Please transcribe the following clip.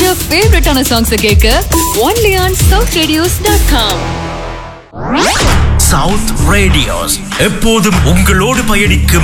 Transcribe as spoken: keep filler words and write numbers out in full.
உங்களோட ஃபேவரட்டான சாங்ஸ் கேட்க only on south radios dot com. South radios எப்போதும் உங்களோடு பயணிக்கும்